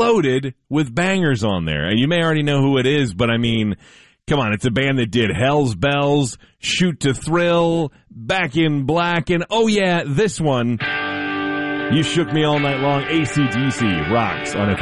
loaded with bangers on there. And you may already know who it is, but I mean, come on, it's a band that did Hell's Bells, Shoot to Thrill, Back in Black, and oh yeah, this one, You Shook Me All Night Long, AC/DC rocks on FM.